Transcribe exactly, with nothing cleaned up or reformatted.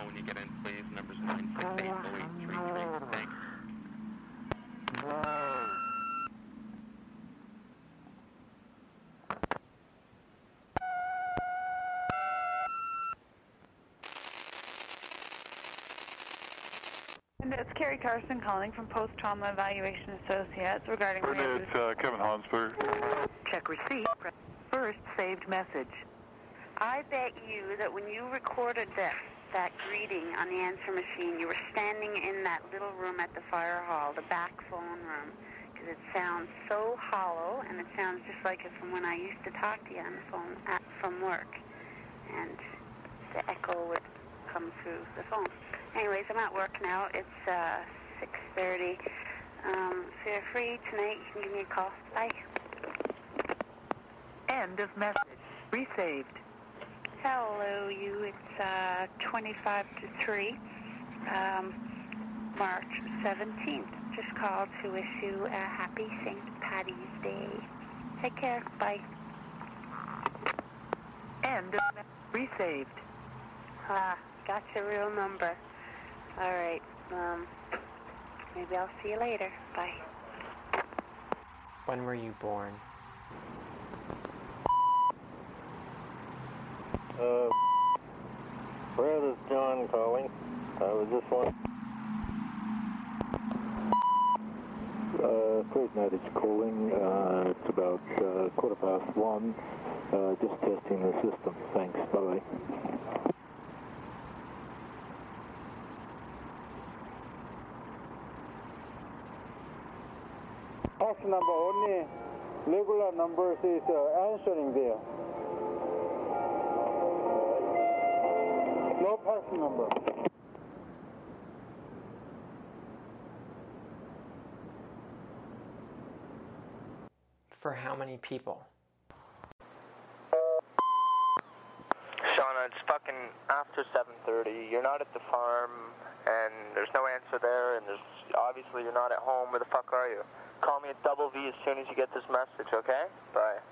phone when you get in, please. Number's nine six eight oh eight three three. Thanks. And it's Carrie Carson calling from Post-Trauma Evaluation Associates regarding... Renee, it's uh, Kevin Hansberg. Check receipt. First saved message. I bet you that when you recorded that, that greeting on the answer machine, you were standing in that little room at the fire hall, the back phone room, because it sounds so hollow, and it sounds just like it from when I used to talk to you on the phone at, from work. And the echo would come through the phone. Anyways, I'm at work now. It's uh, six thirty. Um, if you're free tonight, you can give me a call. Bye. End of message. Resaved. Hello, you. It's uh, twenty-five to three, um, March seventeenth. Just called to wish you a happy Saint Paddy's Day. Take care. Bye. End of message. Resaved. Ah, got your real number. All right. Um, maybe I'll see you later. Bye. When were you born? Uh, Brad, is John calling. I was just wondering. Uh, Freight Night is calling. Uh, it's about uh, quarter past one. Uh, just testing the system. Thanks. Bye-bye. Tax number only. Regular numbers is uh, answering there. No tax number. For how many people? Shauna, it's fucking after seven thirty. You're not at the farm, and there's no answer there, and there's obviously you're not at home. Where the fuck are you? Call me at Double V as soon as you get this message, okay? Bye.